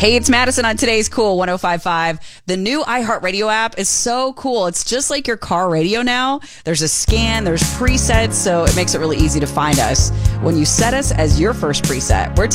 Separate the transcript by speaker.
Speaker 1: Hey, it's Madison on today's Cool 105.5. The new iHeartRadio app is so cool. It's just like your car radio now. There's a scan, there's presets, so it makes it really easy to find us when you set us as your first preset. We're